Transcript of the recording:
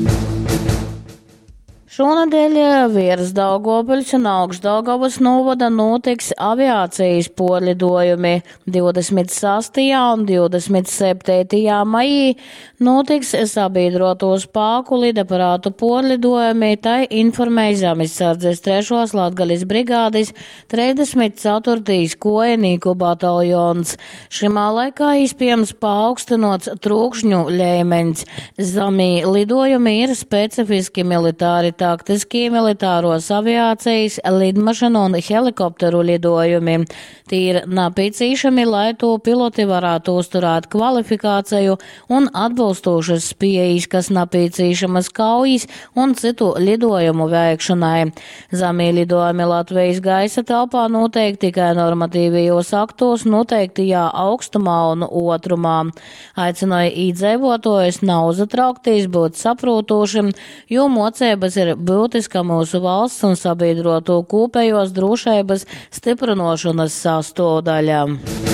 Šonadēļ virs Daugopiļas un Augšdaugavas novada notiks aviācijas porlidojumi. 26. un 27. maijā notiks sabiedroto spēku lidaparātu porlidojumi, tai informēja Zemesardzes 3. Latgaļas brigādes 34. kojenīku bataljons. Šimā laikā iespējams paaugstinots trūkšņu līmenis. Zemī lidojumi ir specifiski militāri taktiski militāros aviācijas, lidmašanu un helikopteru lidojumi. Tie ir nepieciešami, lai to piloti varētu uzturēt kvalifikāciju un atbilstošas spējas, kas nepieciešamas kaujas un citu lidojumu veikšanai. Zemī lidojumi Latvijas gaisa telpā noteikti tikai normatīvajos aktos noteiktajā augstumā un otrumā. Aicināja iedzīvotājus nav uzatraukties, būt saprotošiem, jo mocības ir būtiska mūsu valsts un sabiedroto kopējos drošības stiprinošanas sastāvdaļa.